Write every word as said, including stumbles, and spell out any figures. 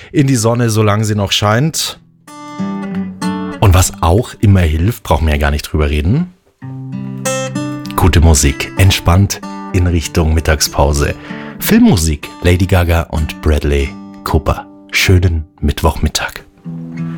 in die Sonne, solange sie noch scheint. Und was auch immer hilft, brauchen wir ja gar nicht drüber reden. Gute Musik, entspannt in Richtung Mittagspause. Filmmusik, Lady Gaga und Bradley Cooper. Schönen Mittwochmittag.